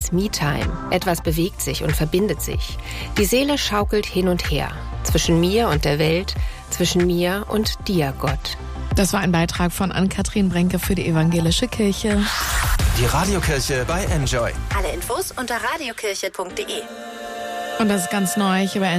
ist Me-Time. Etwas bewegt sich und verbindet sich. Die Seele schaukelt hin und her. Zwischen mir und der Welt, zwischen mir und dir, Gott. Das war ein Beitrag von Ann-Kathrin Brenke für die Evangelische Kirche. Die Radiokirche bei Enjoy. Alle Infos unter radiokirche.de. Und das ist ganz neu hier bei